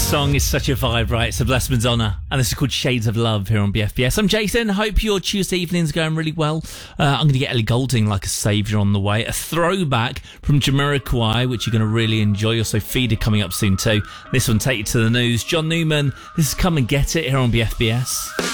Song is such a vibe, right? It's a Blessed Madonna, and this is called Shades of Love here on BFBS. I'm Jason. Hope your Tuesday evening's going really well. I'm going to get Ellie Goulding like a saviour on the way. A throwback from Jamiroquai, which you're going to really enjoy. Also, Feeder coming up soon too. This one, Take You to the News. John Newman, this is Come and Get It here on BFBS.